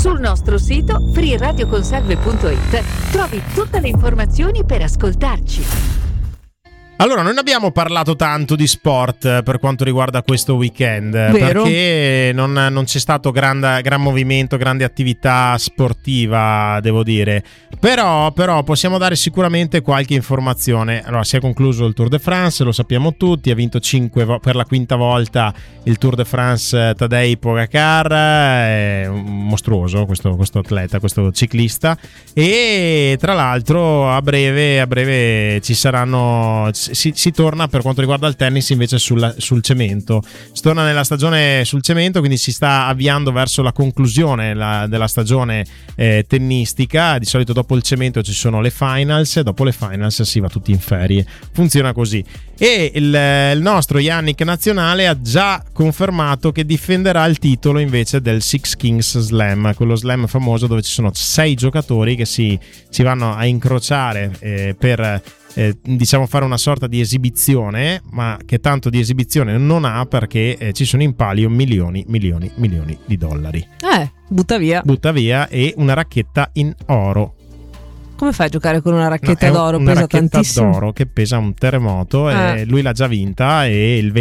Sul nostro sito freeradioconsalve.it trovi tutte le informazioni per ascoltarci. Allora, non abbiamo parlato tanto di sport per quanto riguarda questo weekend, Vero? perché non c'è stato gran movimento, grande attività sportiva, devo dire. Però possiamo dare sicuramente qualche informazione. Allora, si è concluso il Tour de France, lo sappiamo tutti, ha vinto per la quinta volta il Tour de France Tadej Pogačar, è mostruoso questo atleta, questo ciclista, e tra l'altro a breve ci saranno... Si torna per quanto riguarda il tennis invece sul cemento. Si torna nella stagione sul cemento, quindi si sta avviando verso la conclusione della stagione tennistica. Di solito dopo il cemento ci sono le finals, e dopo le finals si va tutti in ferie. Funziona così. E il nostro Yannick Nazionale ha già confermato che difenderà il titolo invece del Six Kings Slam, quello slam famoso dove ci sono 6 giocatori che si vanno a incrociare per diciamo fare una sorta di esibizione, ma che tanto di esibizione non ha, perché ci sono in palio milioni di dollari. Butta via. E una racchetta in oro. Come fai a giocare con una racchetta d'oro? Una Pesa racchetta tantissimo. d'oro che pesa un terremoto, e lui l'ha già vinta, e il